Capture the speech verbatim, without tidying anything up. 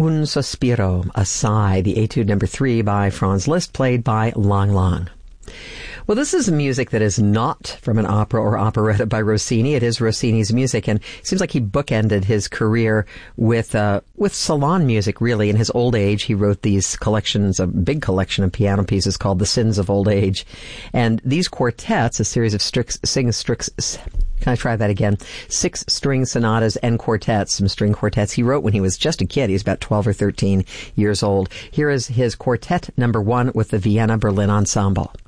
Un Sospiro, a sigh, the etude number three by Franz Liszt, played by Lang Lang. Well, this is music that is not from an opera or operetta by Rossini. It is Rossini's music, and it seems like he bookended his career with uh, with salon music, really. In his old age, he wrote these collections, a big collection of piano pieces called The Sins of Old Age. And these quartets, a series of strix, sing, strix, can I try that again? Six string sonatas and quartets, some string quartets he wrote when he was just a kid. He was about twelve or thirteen years old. Here is his quartet number one with the Vienna Berlin Ensemble.